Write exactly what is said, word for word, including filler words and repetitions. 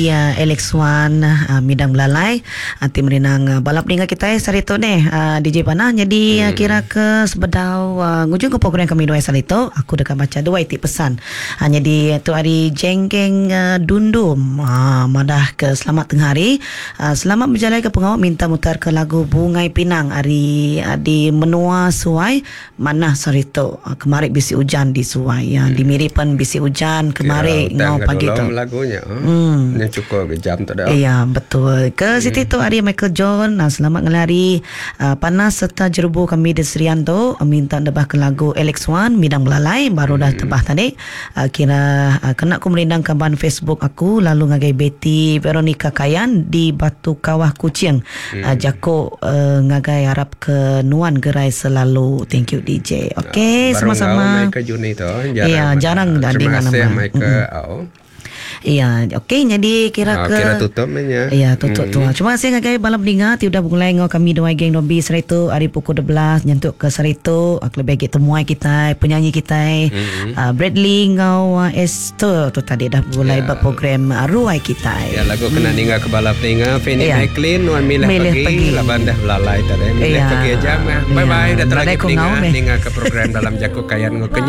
Ya, Alex Wan uh, midang belalai uh, tim renang uh, balap dengan kita eh sarito ni uh, D J Panah. Jadi hmm. uh, kira ke sebedau uh, ngujung ke program kami dua sarito aku dekat baca dua itik pesan. Uh, jadi tu hari jengkeng uh, dundum uh, madah ke selamat tengah hari. Uh, selamat berjalan ke pengawal minta mutar ke lagu Bungai Pinang hari uh, di menua Suai mana sarito uh, kemarin bisi hujan di Suai uh, hmm. di Miripan bisi hujan kemarin ngau pagi tu lagunya. Oh. Hmm. Cukup jam tak ada. Iya, betul. Ke hmm. situ tu hari Michael John, nah, selamat ngelari uh, panas serta jerubu kami di Serianto uh, minta debah ke lagu Alex Wan midang belalai baru hmm. dah tebah tadi. Uh, kira uh, kena aku merindang kaban Facebook aku lalu ngagai Betty Veronica Kayan di Batu Kawah Kucing. Hmm. Uh, jako uh, ngagai harap ke Nuan Gerai selalu. Thank you D J. Okey, nah, sama-sama. Baru Juni tu. Iya, jarang dah dengan nama. Terima kasih Michael. Mm-hmm. Iya, okey. Jadi kira oh, ke kira tutup aja. Iya, tutup tu. Hmm. Cuma saya ngagai balap dengar tiudah mulai ngau kami dua geng dobi Serito hari pukul dua belas nyentuk ke Serito lebih kita temuai kita penyanyi kita hmm. uh, Bradley ngau uh, Esther tu tadi dah mulai yeah. buat program uh, ruai kita. Ya lagu hmm. kena dengar ke balap dengar Fanny yeah. McLean wan milih, milih pagi laban dah belalai tadi milih yeah. pagi aja. Bye bye dah terakhir dengar dengar ke program dalam Jaku Kayan ngau